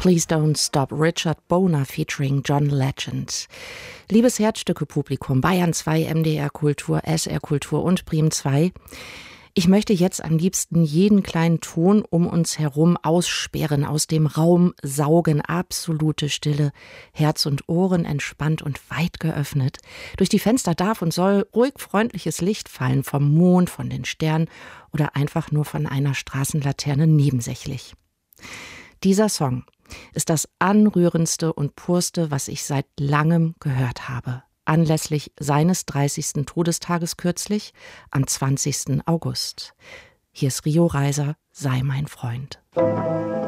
Please Don't Stop, Richard Boner featuring John Legend. Liebes Herzstücke-Publikum, Bayern 2, MDR Kultur, SR Kultur und Prim 2. Ich möchte jetzt am liebsten jeden kleinen Ton um uns herum aussperren, aus dem Raum saugen, absolute Stille, Herz und Ohren entspannt und weit geöffnet. Durch die Fenster darf und soll ruhig freundliches Licht fallen, vom Mond, von den Sternen oder einfach nur von einer Straßenlaterne nebensächlich. Dieser Song ist das anrührendste und purste, was ich seit langem gehört habe. Anlässlich seines 30. Todestages kürzlich, am 20. August. Hier ist Rio Reiser, Sei mein Freund.